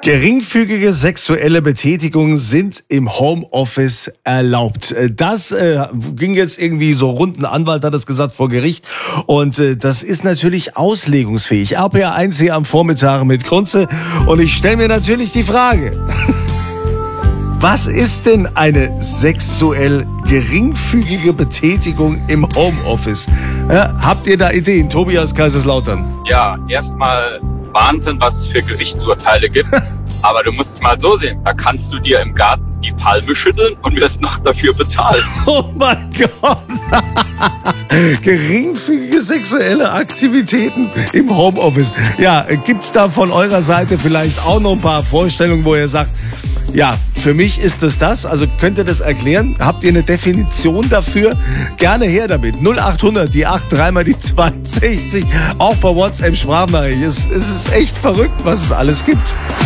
Geringfügige sexuelle Betätigungen sind im Homeoffice erlaubt. Das ging jetzt irgendwie so rund, ein Anwalt hat das gesagt vor Gericht und das ist natürlich auslegungsfähig. RPR1 hier am Vormittag mit Kunze und ich stelle mir natürlich die Frage, was ist denn eine sexuell geringfügige Betätigung im Homeoffice? Habt ihr da Ideen? Tobias Kaiserslautern. Ja, erstmal Wahnsinn, was es für Gerichtsurteile gibt. Aber du musst es mal so sehen, da kannst du dir im Garten die Palme schütteln und wirst noch dafür bezahlen. Oh mein Gott! Geringfügige sexuelle Aktivitäten im Homeoffice. Ja, gibt's da von eurer Seite vielleicht auch noch ein paar Vorstellungen, wo ihr sagt, ja, für mich ist es das. Also könnt ihr das erklären? Habt ihr eine Definition dafür? Gerne her damit. 0800, die 8, 3 mal die 62. Auch bei WhatsApp Sprachnachricht. Es ist echt verrückt, was es alles gibt.